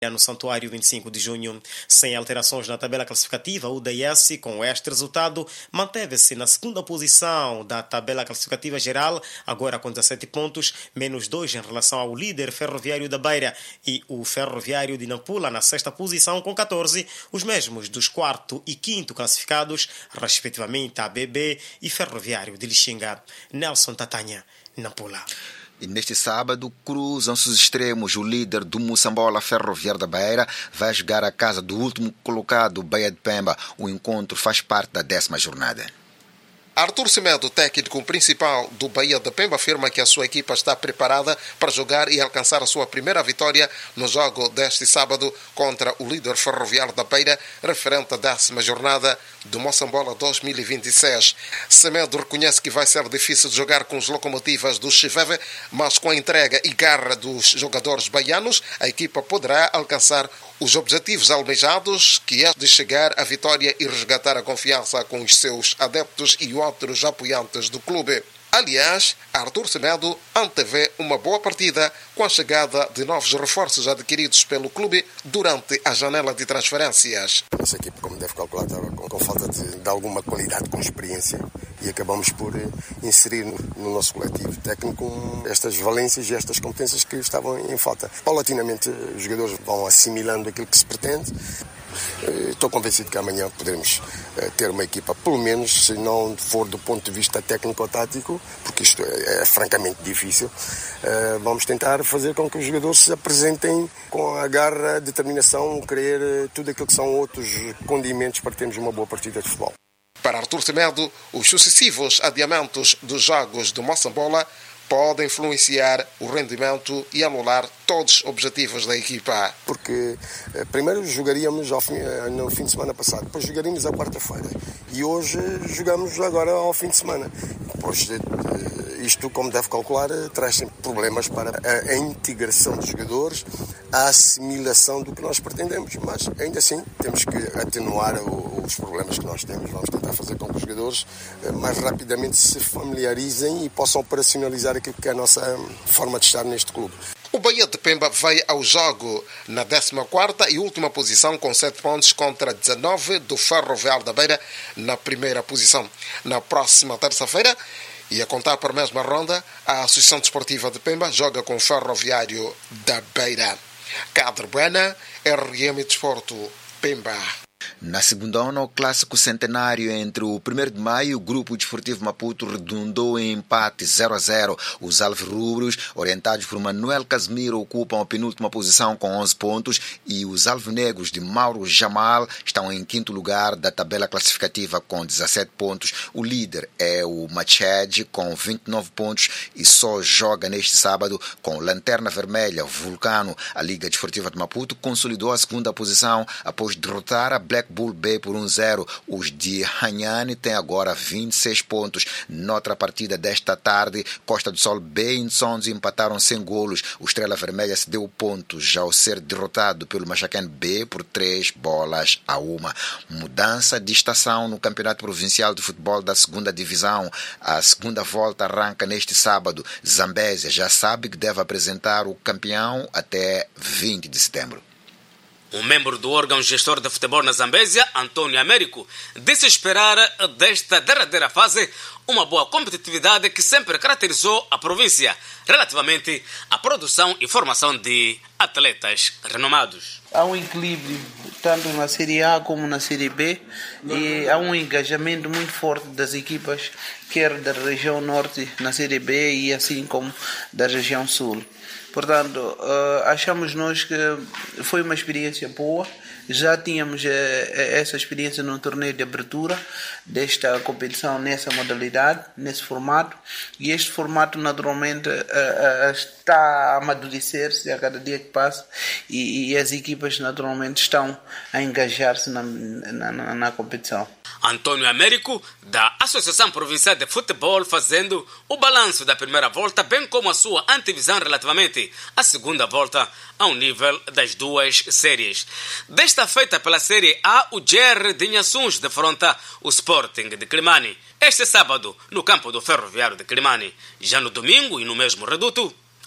no Santuário 25 de junho. Sem alterações na tabela classificativa, o UDS, com este resultado, manteve-se na segunda posição da tabela classificativa geral, agora com 17 pontos, menos 2 em relação ao líder Ferroviário da Beira, e o Ferroviário de Nampula na sexta posição com 14, os mesmos dos quarto e quinto classificados, respectivamente ABB e Ferroviário de Lixinga. Nelson Tatanha, Nampula. E neste sábado cruzam-se os extremos. O líder do Moçambola, Ferroviário da Beira, vai jogar a casa do último colocado, Baía de Pemba. O encontro faz parte da 10ª jornada. Artur Semedo, técnico principal do Baía de Pemba, afirma que a sua equipa está preparada para jogar e alcançar a sua primeira vitória no jogo deste sábado contra o líder Ferroviário da Beira, referente à 10ª jornada do Moçambola 2026. Semedo reconhece que vai ser difícil de jogar com os locomotivas do Chiveve, mas com a entrega e garra dos jogadores baianos, a equipa poderá alcançar os objetivos almejados, que é de chegar à vitória e resgatar a confiança com os seus adeptos e outros apoiantes do clube. Aliás, Artur Semedo antevê uma boa partida com a chegada de novos reforços adquiridos pelo clube durante a janela de transferências. Essa equipe, como deve calcular, estava com falta de alguma qualidade, com experiência, e acabamos por inserir no nosso coletivo técnico estas valências e estas competências que estavam em falta. Paulatinamente, os jogadores vão assimilando aquilo que se pretende. Estou convencido que amanhã poderemos ter uma equipa, pelo menos, se não for do ponto de vista técnico-tático, porque isto é francamente difícil, vamos tentar fazer com que os jogadores se apresentem com a garra, a determinação, querer tudo aquilo que são outros condimentos para termos uma boa partida de futebol. Para Artur Semedo, os sucessivos adiamentos dos jogos do Moçambola podem influenciar o rendimento e anular todos os objetivos da equipa. Porque primeiro jogaríamos no fim de semana passado, depois jogaríamos à quarta-feira e hoje jogamos agora ao fim de semana. Depois, isto, como deve calcular, traz sempre problemas para a integração dos jogadores, a assimilação do que nós pretendemos, mas ainda assim temos que atenuar os problemas que nós temos. Vamos tentar fazer com que os jogadores mais rapidamente se familiarizem e possam operacionalizar aquilo que é a nossa forma de estar neste clube. O Baía de Pemba vai ao jogo na 14ª e última posição com 7 pontos contra 19 do Ferroviário da Beira na primeira posição. Na próxima terça-feira, e a contar para a mesma ronda, a Associação Desportiva de Pemba joga com o Ferroviário da Beira. Cadre Buena, RM Desporto, Pemba. Na segundona, o clássico centenário entre o 1º de maio, o Grupo Desportivo Maputo redundou em empate 0-0. Os alvirrubros, orientados por Manuel Casimiro, ocupam a penúltima posição com 11 pontos e os alvinegros de Mauro Jamal estão em 5º lugar da tabela classificativa com 17 pontos. O líder é o Machad com 29 pontos e só joga neste sábado com Lanterna Vermelha, Vulcano. A Liga Desportiva de Maputo consolidou a segunda posição após derrotar a Black Bull B por 1-0. Os de Hanhane têm agora 26 pontos. Noutra partida desta tarde, Costa do Sol B e Insons empataram sem golos. O Estrela Vermelha se deu pontos ao ser derrotado pelo Machacan B por 3-1. Mudança de estação no Campeonato Provincial de Futebol da 2ª Divisão. A segunda volta arranca neste sábado. Zambésia já sabe que deve apresentar o campeão até 20 de setembro. Um membro do órgão gestor de futebol na Zambésia, Antônio Américo, disse esperar desta derradeira fase uma boa competitividade que sempre caracterizou a província relativamente à produção e formação de atletas renomados. Há um equilíbrio tanto na Série A como na Série B e há um engajamento muito forte das equipas, quer da região norte na Série B e assim como da região sul. Portanto, achamos nós que foi uma experiência boa. Já tínhamos essa experiência no torneio de abertura desta competição nessa modalidade, nesse formato. E este formato, naturalmente, está a amadurecer-se a cada dia que passa e as equipas, naturalmente, estão a engajar-se na competição. Antônio Américo, da Associação Provincial de Futebol, fazendo o balanço da primeira volta, bem como a sua antevisão relativamente à segunda volta ao nível das duas séries. Desta feita pela Série A, o GR de Inhaçuns defronta o Sporting de Climane este sábado no campo do Ferroviário de Climane. Já no domingo e no mesmo reduto,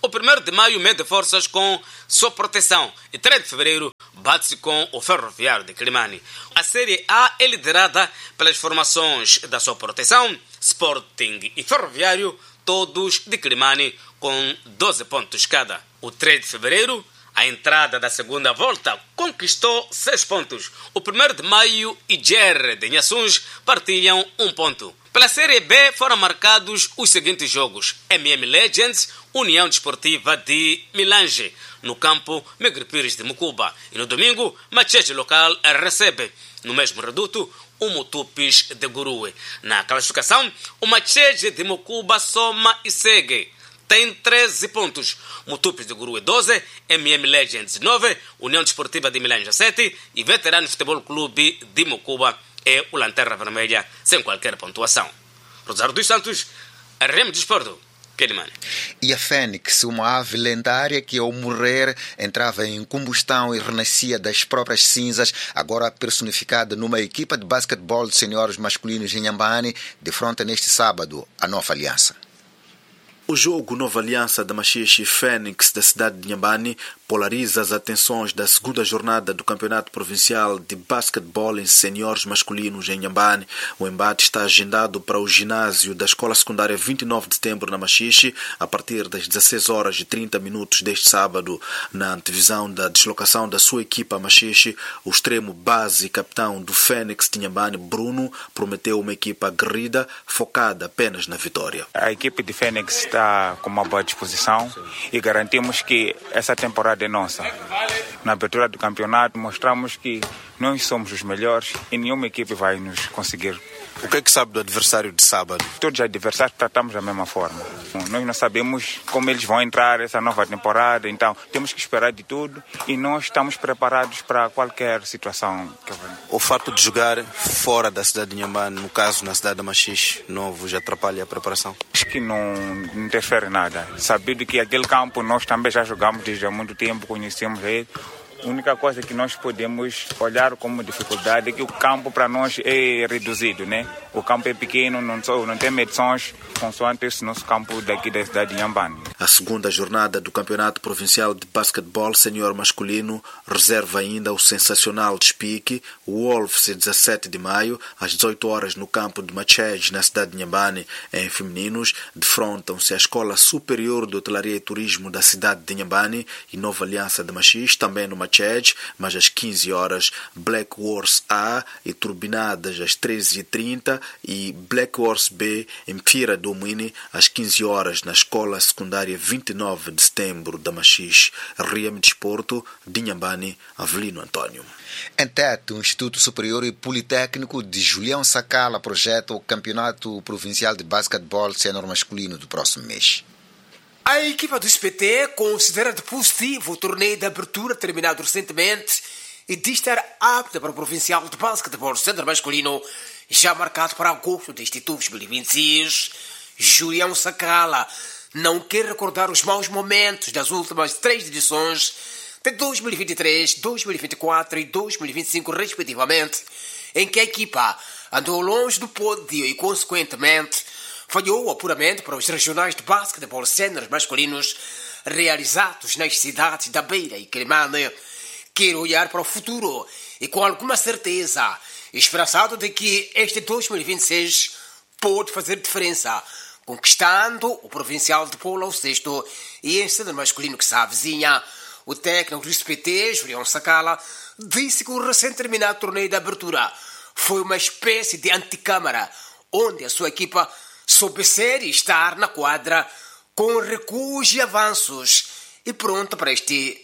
O 1º de maio mede forças com Só Proteção e 3 de fevereiro bate-se com o Ferroviário de Climane. A Série A é liderada pelas formações da Só Proteção, Sporting e Ferroviário, todos de Climane com 12 pontos cada. O 3 de fevereiro, a entrada da segunda volta, conquistou 6 pontos. O 1º de maio e Ger de Inhaçuns partilham 1 ponto. Pela Série B foram marcados os seguintes jogos: MM Legends, União Desportiva de Milange, no campo Miguel Pires de Mucuba. E no domingo, Machete Local recebe, no mesmo reduto, o Mutupis de Gurue. Na classificação, o Machete de Mucuba soma e segue. Tem 13 pontos. Mutupis de Gurue 12, MM Legends 9, União Desportiva de Milange 7 e Veterano Futebol Clube de Mucuba é o Lanterna Vermelha, sem qualquer pontuação. Rosário dos Santos, RM Desporto, Climane. E a Fênix, uma ave lendária que ao morrer entrava em combustão e renascia das próprias cinzas, agora personificada numa equipa de basquetebol de senhores masculinos em Inhambane, defronta neste sábado a Nova Aliança. O jogo Nova Aliança da Machixe Fênix da cidade de Inhambane polariza as atenções da segunda jornada do Campeonato Provincial de Basquetebol em Seniores Masculinos em Inhambane. O embate está agendado para o ginásio da Escola Secundária 29 de Setembro na Machixe a partir das 16h30 deste sábado. Na antevisão da deslocação da sua equipa Machixe, o extremo base e capitão do Fênix de Inhambane, Bruno, prometeu uma equipa aguerrida, focada apenas na vitória. A equipe de Fênix está com uma boa disposição e garantimos que essa temporada é nossa. Na abertura do campeonato mostramos que nós somos os melhores e nenhuma equipe vai nos conseguir. O que é que sabe do adversário de sábado? Todos os adversários tratamos da mesma forma. Nós não sabemos como eles vão entrar essa nova temporada, então temos que esperar de tudo e nós estamos preparados para qualquer situação que venha. O fato de jogar fora da cidade de Inhambane, no caso na cidade da Machixe, não vos atrapalha a preparação? Acho que não interfere nada. Sabido que aquele campo nós também já jogamos desde há muito tempo, conhecemos ele. A única coisa que nós podemos olhar como dificuldade é que o campo para nós é reduzido, né? O campo é pequeno, não tem medições consoante esse nosso campo daqui da cidade de Inhambane. A segunda jornada do Campeonato Provincial de Basquetebol Senior Masculino reserva ainda o sensacional despique. O Wolves, 17 de maio, às 18h no campo de Machete, na cidade de Inhambane. Em femininos, defrontam-se a Escola Superior de Hotelaria e Turismo da cidade de Inhambane e Nova Aliança de Machixe, também no Machete, mas às 15h, Black Wars A e Turbinadas às 13h30 e Black Wars B em Fira do Moine às 15h na Escola Secundária 29 de Setembro da Machixe. RM Desporto, de Inhambane, Avelino Antônio. Em Tete, o Instituto Superior e Politécnico de Julião Sacala projeta o Campeonato Provincial de Basquetebol Sênior Masculino do próximo mês. A equipa do SPT considera de positivo o torneio de abertura terminado recentemente e diz estar apta para o Provincial de Basquetebol Sênior Masculino, já marcado para agosto deste 2026. Julião Sacala não quer recordar os maus momentos das últimas 3 edições de 2023, 2024 e 2025, respectivamente, em que a equipa andou longe do pódio e, consequentemente, falhou o apuramento para os regionais de basquetebol sénior masculinos realizados nas cidades da Beira e Climane. Quer olhar para o futuro e, com alguma certeza, esperançado de que este 2026 pode fazer diferença, conquistando o Provincial de Polo ao sexto e em sénior masculino que se avizinha. O técnico do SPT, Julião Sacala, disse que o recém-terminado torneio de abertura foi uma espécie de anticâmara, onde a sua equipa soube ser e estar na quadra com recuos e avanços e pronta para este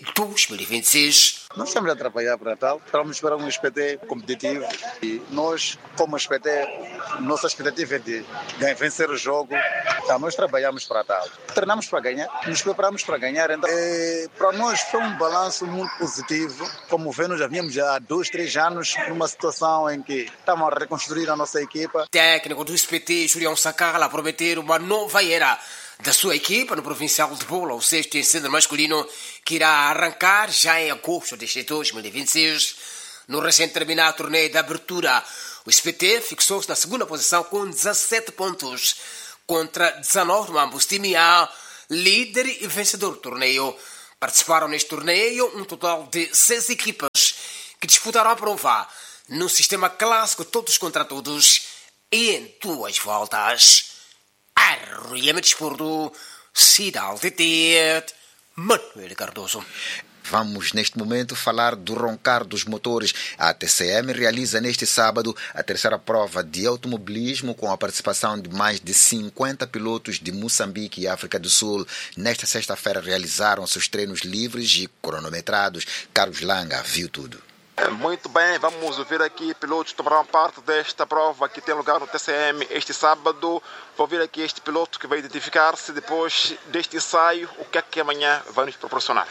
2026. Nós estamos a trabalhar para tal, estamos esperando um SPT competitivo e nós, como SPT, nossa expectativa é de vencer o jogo. Então, nós trabalhamos para tal, treinamos para ganhar, nos preparamos para ganhar. Então, para nós foi um balanço muito positivo. Como vê, nós já vínhamos há 2-3 anos numa situação em que estamos a reconstruir a nossa equipa. Técnico do SPT, Julião Sacala, prometer uma nova era da sua equipa no Provincial de Bola, o sexto em sénior masculino, que irá arrancar já em agosto deste 2026. No recém-terminado torneio de abertura, o SPT fixou-se na segunda posição com 17 pontos, contra 19 no ambos time A, líder e vencedor do torneio. Participaram neste torneio um total de 6 equipas que disputaram a prova no sistema clássico todos contra todos e em 2 voltas. Arruiamento de Desporto, Cidade de Manuel Cardoso. Vamos, neste momento, falar do roncar dos motores. A TCM realiza neste sábado a terceira prova de automobilismo com a participação de mais de 50 pilotos de Moçambique e África do Sul. Nesta sexta-feira realizaram-se os treinos livres e cronometrados. Carlos Langa viu tudo. Muito bem, vamos ouvir aqui pilotos que tomarão parte desta prova que tem lugar no TCM este sábado. Vou ouvir aqui este piloto que vai identificar-se depois deste ensaio. O que é que amanhã vai nos proporcionar?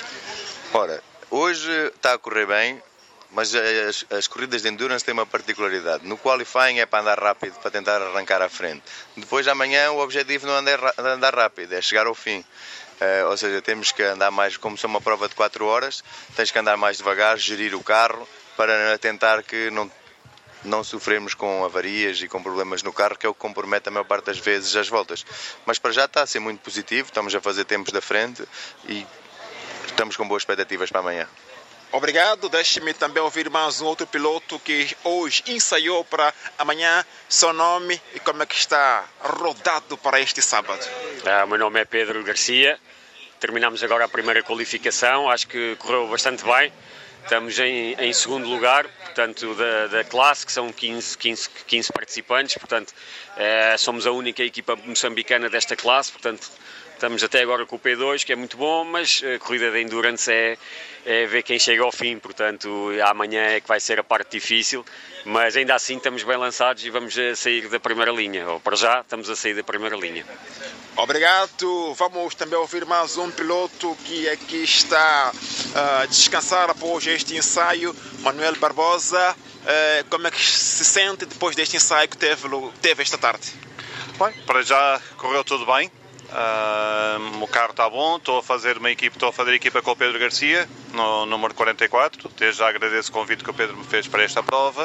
Ora, hoje está a correr bem, mas as corridas de endurance têm uma particularidade. No qualifying é para andar rápido, para tentar arrancar à frente. Depois, amanhã, o objetivo não é andar rápido, é chegar ao fim. Ou seja, temos que andar mais, como se é uma prova de 4 horas, tens que andar mais devagar, gerir o carro, para tentar que não sofremos com avarias e com problemas no carro, que é o que compromete a maior parte das vezes as voltas. Mas para já está a ser muito positivo, estamos a fazer tempos da frente e estamos com boas expectativas para amanhã. Obrigado. Deixe-me também ouvir mais um outro piloto que hoje ensaiou para amanhã. Seu nome e como é que está rodado para este sábado? O meu nome é Pedro Garcia. Terminamos agora a primeira qualificação. Acho que correu bastante bem. Estamos em segundo lugar, portanto, da classe, que são 15 participantes. Portanto, somos a única equipa moçambicana desta classe. Portanto, estamos até agora com o P2, que é muito bom, mas a corrida de endurance é ver quem chega ao fim, portanto amanhã é que vai ser a parte difícil, mas ainda assim estamos bem lançados e vamos sair da primeira linha, ou para já estamos a sair da primeira linha. Obrigado. Vamos também ouvir mais um piloto que aqui está a descansar após este ensaio, Manuel Barbosa. Como é que se sente depois deste ensaio que teve esta tarde? Bem, para já correu tudo bem. O carro está bom, estou a fazer equipa com o Pedro Garcia, no número 44. Desde já agradeço o convite que o Pedro me fez para esta prova.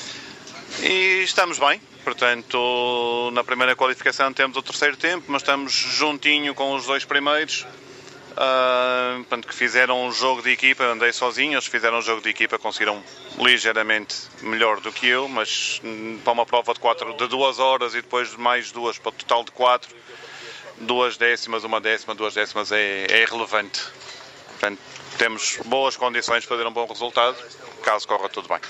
E estamos bem, portanto, na primeira qualificação temos o terceiro tempo, mas estamos juntinho com os 2 primeiros. Portanto, que fizeram um jogo de equipa, andei sozinho, eles fizeram um jogo de equipa, conseguiram ligeiramente melhor do que eu, mas para uma prova de 2 horas e depois de mais 2 para o total de 4, 2 décimas, 1 décima, 2 décimas é irrelevante. Portanto, temos boas condições para fazer um bom resultado, caso corra tudo bem.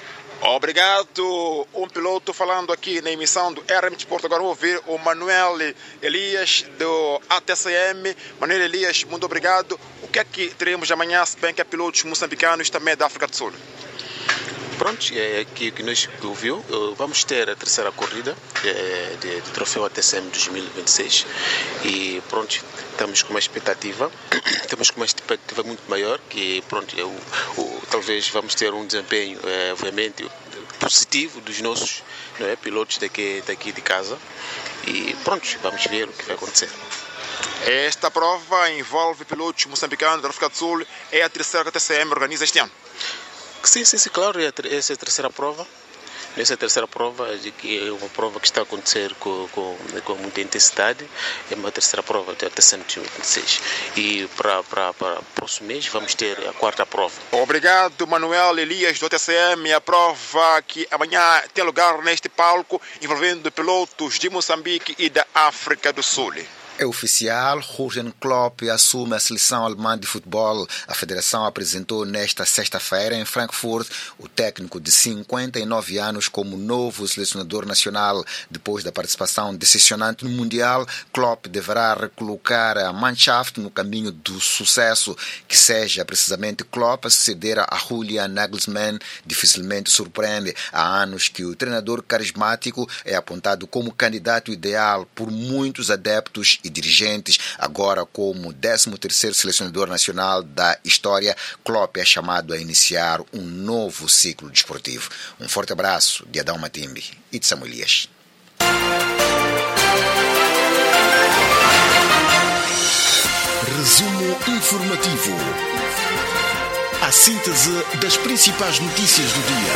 Obrigado. Um piloto falando aqui na emissão do RM Desporto. Agora vamos ouvir o Manuel Elias do ATCM. Manuel Elias, muito obrigado. O que é que teremos amanhã, se bem que é pilotos moçambicanos também da África do Sul? Pronto, é aqui que nós ouviu. Vamos ter a terceira corrida de troféu ATCM 2026 e pronto, estamos com uma expectativa, muito maior, que pronto, talvez vamos ter um desempenho, obviamente, positivo dos nossos pilotos daqui de casa e pronto, vamos ver o que vai acontecer. Esta prova envolve pilotos moçambicanos da África do Sul, é a terceira que a TCM organiza este ano? Sim, claro, essa é a terceira prova. Essa terceira prova é uma prova que está a acontecer com muita intensidade. É uma terceira prova até TCM 2026. E para o próximo mês vamos ter a quarta prova. Obrigado, Manuel Elias do TCM. A prova que amanhã tem lugar neste palco envolvendo pilotos de Moçambique e da África do Sul. É oficial, Jürgen Klopp assume a seleção alemã de futebol. A federação apresentou nesta sexta-feira em Frankfurt o técnico de 59 anos como novo selecionador nacional. Depois da participação decepcionante no Mundial, Klopp deverá recolocar a Mannschaft no caminho do sucesso. Que seja precisamente Klopp a suceder a Julian Nagelsmann dificilmente surpreende. Há anos que o treinador carismático é apontado como candidato ideal por muitos adeptos e dirigentes. Agora, como 13º selecionador nacional da história, Klopp é chamado a iniciar um novo ciclo desportivo. Um forte abraço de Adão Matimbi e de Samuel Elias. Resumo informativo. A síntese das principais notícias do dia.